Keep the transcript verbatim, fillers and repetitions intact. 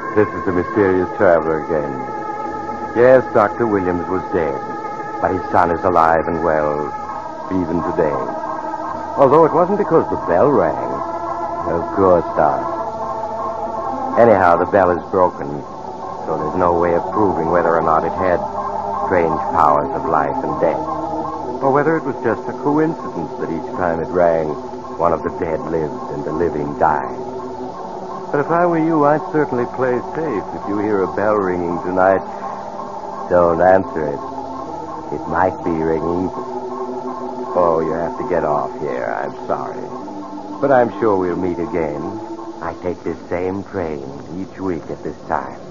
This is the mysterious traveler again. Yes, Doctor Williams was dead, but his son is alive and well, even today. Although it wasn't because the bell rang. Of course not. Anyhow, the bell is broken, so there's no way of proving whether or not it had strange powers of life and death, or whether it was just a coincidence that each time it rang, one of the dead lived and the living died. But if I were you, I'd certainly play safe. If you hear a bell ringing tonight, don't answer it. It might be ringing. Oh, you have to get off here. I'm sorry. But I'm sure we'll meet again. I take this same train each week at this time.